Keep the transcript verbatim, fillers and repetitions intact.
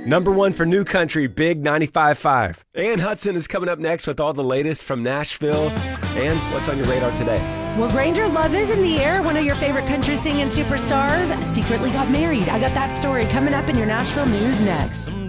Number one for new country, Big ninety-five point five. Ann Hudson is coming up next with all the latest from Nashville. And what's on your radar today? Well, Granger, love is in the air. One of your favorite country singing superstars secretly got married. I got that story coming up in your Nashville news next.